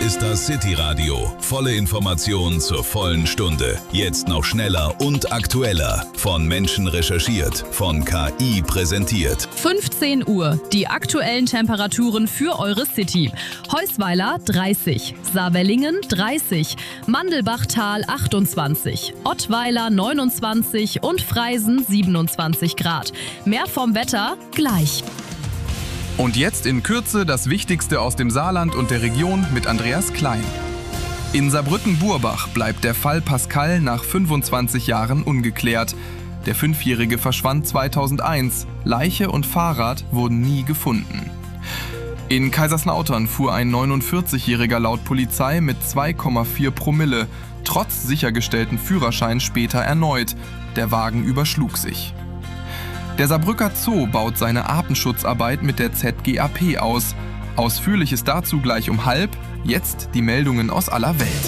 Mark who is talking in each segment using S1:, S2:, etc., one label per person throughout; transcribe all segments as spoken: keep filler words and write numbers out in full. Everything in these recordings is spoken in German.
S1: ist das City Radio. Volle Informationen zur vollen Stunde. Jetzt noch schneller und aktueller. Von Menschen recherchiert, von K I präsentiert.
S2: fünfzehn Uhr. Die aktuellen Temperaturen für eure City. Heusweiler dreißig, Saarwellingen dreißig, Mandelbachtal achtundzwanzig, Ottweiler neunundzwanzig und Freisen siebenundzwanzig Grad. Mehr vom Wetter gleich.
S3: Und jetzt in Kürze das Wichtigste aus dem Saarland und der Region mit Andreas Klein. In Saarbrücken-Burbach bleibt der Fall Pascal nach fünfundzwanzig Jahren ungeklärt. Der Fünfjährige verschwand zweitausendeins. Leiche und Fahrrad wurden nie gefunden. In Kaiserslautern fuhr ein neunundvierzigjähriger laut Polizei mit zwei Komma vier Promille, trotz sichergestellten Führerschein später erneut. Der Wagen überschlug sich. Der Saarbrücker Zoo baut seine Artenschutzarbeit mit der Z G A P aus. Ausführliches dazu gleich um halb. Jetzt die Meldungen aus aller Welt.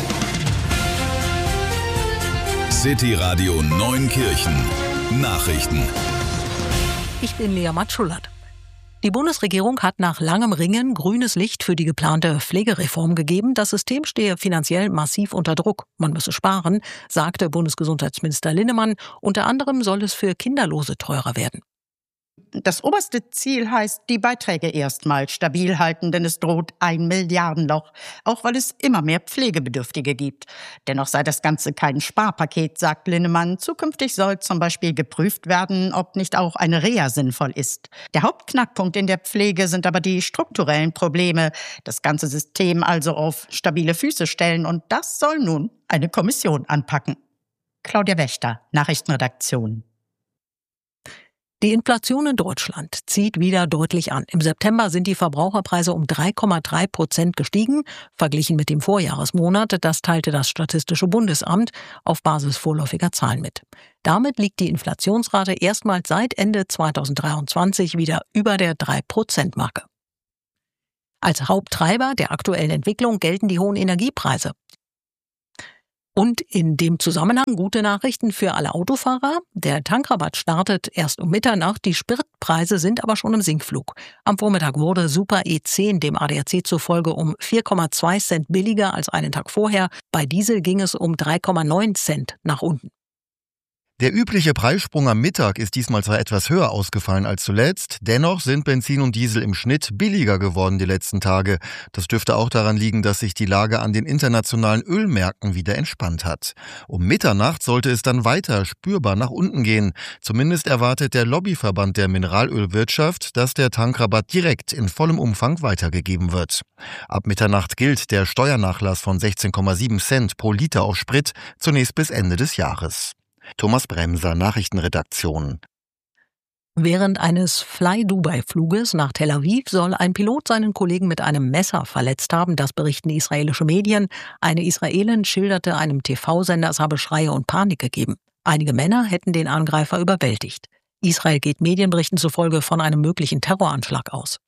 S1: City Radio Neunkirchen. Nachrichten.
S4: Ich bin Lea Matschulat. Die Bundesregierung hat nach langem Ringen grünes Licht für die geplante Pflegereform gegeben. Das System stehe finanziell massiv unter Druck. Man müsse sparen, sagte Bundesgesundheitsminister Linnemann. Unter anderem soll es für Kinderlose teurer werden.
S5: Das oberste Ziel heißt, die Beiträge erstmal stabil halten, denn es droht ein Milliardenloch, auch weil es immer mehr Pflegebedürftige gibt. Dennoch sei das Ganze kein Sparpaket, sagt Linnemann. Zukünftig soll zum Beispiel geprüft werden, ob nicht auch eine Reha sinnvoll ist. Der Hauptknackpunkt in der Pflege sind aber die strukturellen Probleme. Das ganze System also auf stabile Füße stellen, und das soll nun eine Kommission anpacken. Claudia Wächter, Nachrichtenredaktion.
S4: Die Inflation in Deutschland zieht wieder deutlich an. Im September sind die Verbraucherpreise um drei Komma drei Prozent gestiegen, verglichen mit dem Vorjahresmonat. Das teilte das Statistische Bundesamt auf Basis vorläufiger Zahlen mit. Damit liegt die Inflationsrate erstmals seit Ende zweitausenddreiundzwanzig wieder über der drei Prozent Marke. Als Haupttreiber der aktuellen Entwicklung gelten die hohen Energiepreise. Und in dem Zusammenhang gute Nachrichten für alle Autofahrer. Der Tankrabatt startet erst um Mitternacht. Die Spritpreise sind aber schon im Sinkflug. Am Vormittag wurde Super E zehn dem A D A C zufolge um vier Komma zwei Cent billiger als einen Tag vorher. Bei Diesel ging es um drei Komma neun Cent nach unten.
S6: Der übliche Preissprung am Mittag ist diesmal zwar etwas höher ausgefallen als zuletzt, dennoch sind Benzin und Diesel im Schnitt billiger geworden die letzten Tage. Das dürfte auch daran liegen, dass sich die Lage an den internationalen Ölmärkten wieder entspannt hat. Um Mitternacht sollte es dann weiter spürbar nach unten gehen. Zumindest erwartet der Lobbyverband der Mineralölwirtschaft, dass der Tankrabatt direkt in vollem Umfang weitergegeben wird. Ab Mitternacht gilt der Steuernachlass von sechzehn Komma sieben Cent pro Liter auf Sprit zunächst bis Ende des Jahres. Thomas Bremser, Nachrichtenredaktion.
S4: Während eines Fly-Dubai-Fluges nach Tel Aviv soll ein Pilot seinen Kollegen mit einem Messer verletzt haben. Das berichten israelische Medien. Eine Israelin schilderte einem T V-Sender, es habe Schreie und Panik gegeben. Einige Männer hätten den Angreifer überwältigt. Israel geht Medienberichten zufolge von einem möglichen Terroranschlag aus.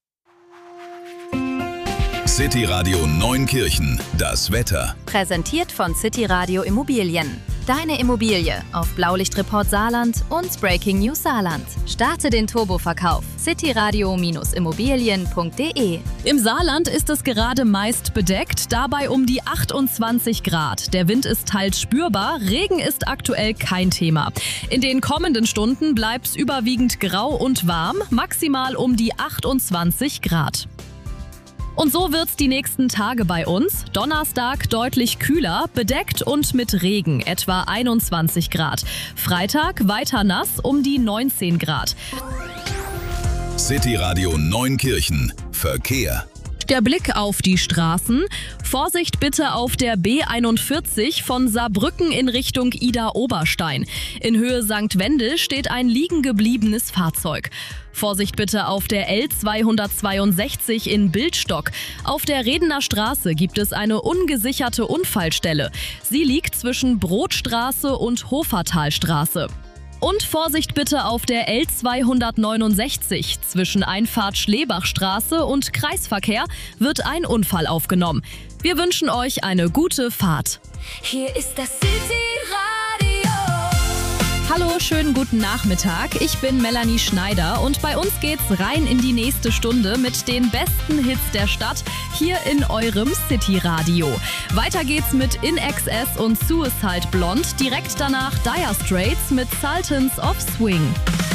S1: City Radio Neunkirchen. Das Wetter.
S7: Präsentiert von City Radio Immobilien. Deine Immobilie auf Blaulichtreport Saarland und Breaking News Saarland. Starte den Turboverkauf. cityradio Immobilien punkt de.
S2: Im Saarland ist es gerade meist bedeckt, dabei um die achtundzwanzig Grad. Der Wind ist teils spürbar, Regen ist aktuell kein Thema. In den kommenden Stunden bleibt es überwiegend grau und warm, maximal um die achtundzwanzig Grad. Und so wird's die nächsten Tage bei uns. Donnerstag deutlich kühler, bedeckt und mit Regen, etwa einundzwanzig Grad. Freitag weiter nass, um die neunzehn Grad.
S1: City Radio Neunkirchen. Verkehr.
S2: Der Blick auf die Straßen. Vorsicht bitte auf der B einundvierzig von Saarbrücken in Richtung Idar-Oberstein. In Höhe Sankt Wendel steht ein liegen gebliebenes Fahrzeug. Vorsicht bitte auf der L zweihundertzweiundsechzig in Bildstock. Auf der Redener Straße gibt es eine ungesicherte Unfallstelle. Sie liegt zwischen Brotstraße und Hofertalstraße. Und Vorsicht bitte auf der L zweihundertneunundsechzig. Zwischen Einfahrt Schlebachstraße und Kreisverkehr wird ein Unfall aufgenommen. Wir wünschen euch eine gute Fahrt.
S8: Hier ist das City Radio.
S2: Hallo, schönen guten Nachmittag. Ich bin Melanie Schneider und bei uns geht's rein in die nächste Stunde mit den besten Hits der Stadt hier in eurem City Radio. Weiter geht's mit In Excess und Suicide Blonde. Direkt danach Dire Straits mit Sultans of Swing.